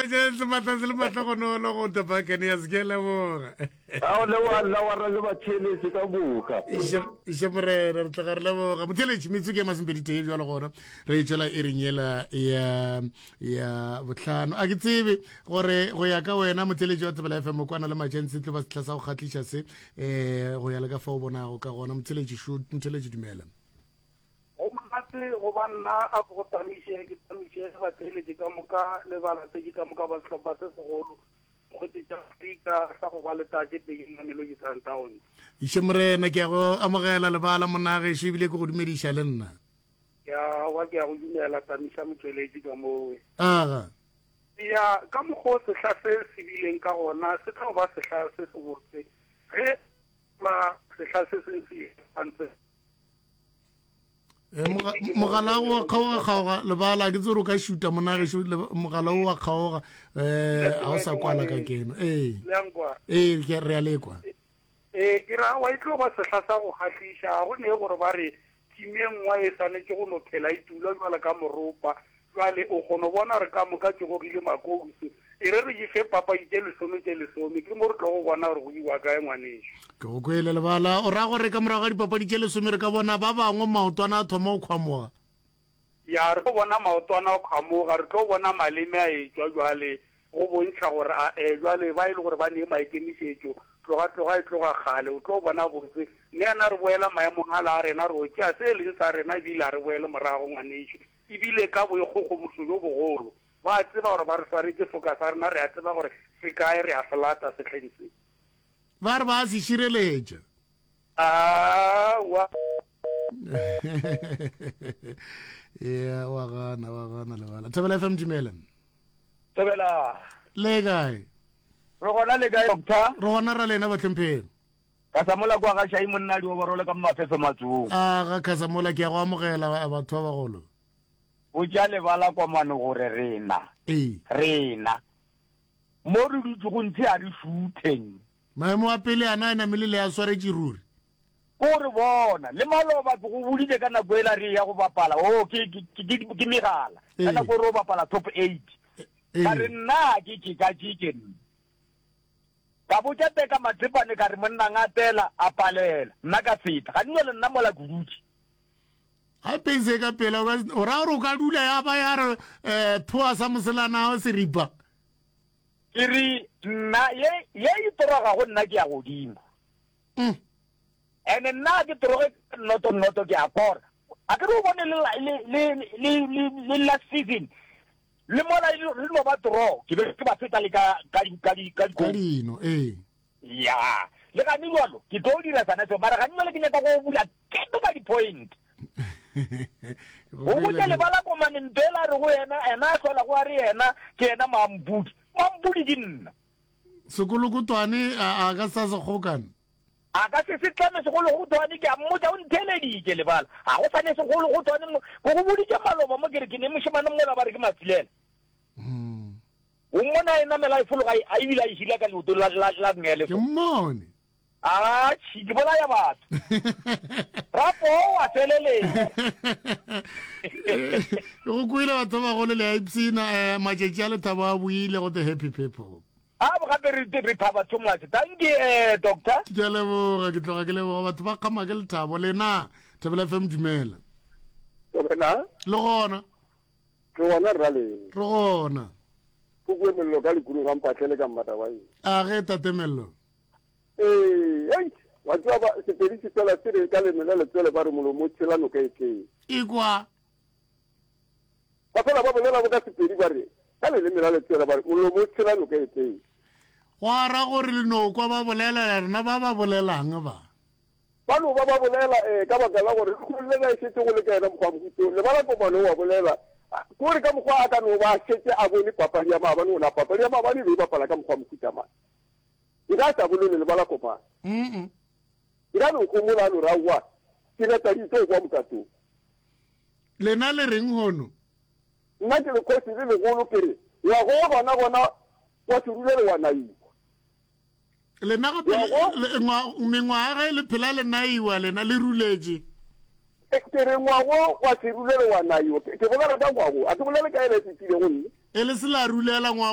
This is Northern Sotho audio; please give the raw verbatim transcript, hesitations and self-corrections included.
jetse matlatse le matla go no lo go tepakene ya skela boga a le wa la wa re ba tšheletse ka boka ishe morena re tla re boga motheletši metsuke ya masimpeditee jalo gona re itšela e renyela ya ya botlhano a ke tsebe gore go ya ka wena motheletši wa Tsebela F M kwana le matšhentse tlo ba setla sa go kgatliša se um go ya le ka fa o bonago ka gona motheletši shoot motheletši dumela o monate go banna a go tamiše ke tamiše ba tsheletše ka moka le balatedi ka moka ba sehlopha se segolo go tšetša Afrika sa go ba letatše pegeng ya Melodi Sundowns. ishe morena ke ya go amogela lebala monagešo ebile ke go dumediša le nna ya wa ke ya go dumela tamiša motsweletši ka mowe aga ya ka mokgwa sehla se se bileng ka gona se tla go ba sehla se se botse ge ba sehla se se se antse mogala wa kgaoga kgaoga lebala ke tsere o ka šuta monagešo mogala o wa kgaoga um ga o sa kwala ka keno ee ee ke re a lekwa ee ke ra wa e tlo ba sehla sa go kgatlhiša ga go ne gore ba re time e nngwe e swanetse go no phela e tula jwale ka moropa jwale o kgone bona re ka moka ke gogile makousu e re re jefe papa itse lesome tse lesome ke mo re tlo go bona gore go iwa kae ngwanešo ke go kwele lebala o ra gore ka morago ga dipapadi tse lesome re ka bona ba bangwe maotwana a thoma o kgwamoga ya re go bona maotwana o kgwamoga re tlo bona maleme a etswa jwale go bontšha gore a e jwale ba e le gore ba nee maikemišetšo tloga-tloga e tloga kgale o tlo bona botse mme ana re boela maemong a la a rena re okea se e leng sa rena ebile a re boele morago ngwanešo ebile ka boikgogomoso jo bogolo ba a tseba gore ba re swaretse foka sa rena re a tseba gore se kae re a felata setlhentse ba re ba a se šireletša awa ya wa gana wa gana lebala Tsebela F M dumela Tsebela le kae re gona le kae doctor re gona ra lena batlhempeng ka samola kwa ga shai monna di o borole ka mafeso matsong a ga khasamola ke ya go amogela batho ba bagolo o ja lebala kwa mane gore rena ee rena mo re dutse go ntse a re shooting maemo a pele ana a namele le ya swaretše ruri gore bona le maloba go budile ka nako ela re ya go bapala o ke ke megala ka nako re o bapala top eight ka re nna ke ke ka ke ka botsa teka matsepane ka re monna ngatela a palela nna ka feta ga nne le nna mola gudutse ha pense ka pela o ra gore o ka dula ya ba ya re um thoa sa moselana o seripa ke re nna ye e toroga go nna ke ya godimo and nna ke toroge noto noto ke a kora a ke re o bone le last season le mola le no ba toro ke be ke ba feta le ka ka ka ka dino ee ya le ga ni jalo ke tlo dira sana se mara ga nna le ke nyaka go bula ke to ba di point o botsa le bala ko manentela re go ena ena sola go ari ena ke ena mambudi mambudi dinna sekolokotwane a ka sa se gokana a ka se se tlame segolo go twane ke a mmotsa o ntheledike le bala a go sane segolo go twane go go boditse maloba mo kere ke ne moshimane mmola ba re ke matsilela o mmona ena mela e fologa a ebile a išila ka leoto la ngele ke mmone a ke bona ya batho rapo wa selele go kwile batho ba gole le ipsina matšatši a lethabo a buile go the happy people a bo gape re re thaba too much thank you eh doctor ke leboga ke tloga ke leboga batho ba kgama ke lethabo lena Tsebela F M dumela Tsebela le gona ke gona ra le re gona go go mello ka lekuru ga mpatlele ka mmata wa eng a ge tatemello eh ai wa tswa ba se pedi se tsela se re ka le mela le tsela ba re molo mo tshela no ka eke ikwa ba fela ba bolela ba ka se pedi ba re ka le mela le tsela ba re molo mo tshela no ka eke wa ra gore le no kwa ba bolela rena ba ba bolelang ba ba no ba ba bolela eh ka ba gala gore go le ga se go le ka ena mkhwa mkhutso le ba la ko ba no wa bolela ko re ka mkhwa aka no ba setse a bone papa ya ma ba no na papa ya ma ba ni ba pala ka mkhwa mkhutso ma ira ta bolele le ba la ko pa mm ira no ko mo la no rawa ke na tadi to kwa mkato lena le reng hono nna ke le ko se le go lo kere ya go bona bona wa tsurule wa nai lena ga mengwa ga le phela le naiwa lena le ruletše tere ngwago wa tsirulele wa nai ke bona ka ngwago a ke bolela ka ele se tsile go nne e le se la rulela ngwa